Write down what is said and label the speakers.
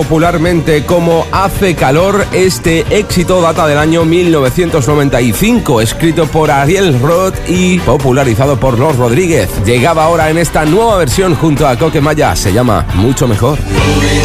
Speaker 1: Popularmente como Hace Calor, este éxito data del año 1995, escrito por Ariel Roth y popularizado por Los Rodríguez. Llegaba ahora en esta nueva versión junto a Coque Maya, se llama Mucho Mejor.